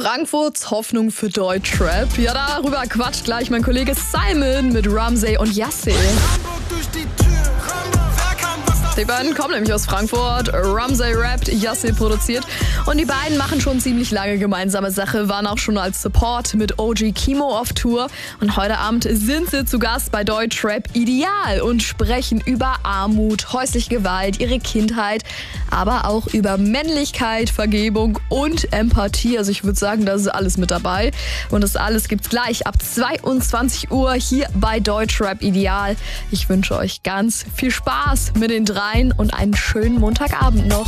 Frankfurts Hoffnung für Deutschrap. Ja, darüber quatscht gleich mein Kollege Simon mit Ramsey und Yassir. Die beiden kommen nämlich aus Frankfurt. Ramsey rappt, Yassir produziert. Und die beiden machen schon ziemlich lange gemeinsame Sache, waren auch schon als Support mit OG Kimo auf Tour. Und heute Abend sind sie zu Gast bei Deutschrap Ideal und sprechen über Armut, häusliche Gewalt, ihre Kindheit, aber auch über Männlichkeit, Vergebung und Empathie. Also ich würde sagen, da ist alles mit dabei. Und das alles gibt's gleich ab 22 Uhr hier bei Deutschrap Ideal. Ich wünsche euch ganz viel Spaß mit den drei und einen schönen Montagabend noch.